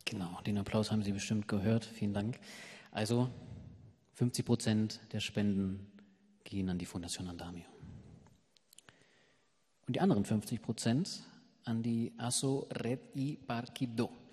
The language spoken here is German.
Genau, den Applaus haben Sie bestimmt gehört. Vielen Dank. Also 50% der Spenden gehen an die Fundación Andamio. Und die anderen 50% an die ASO Red y Parquido.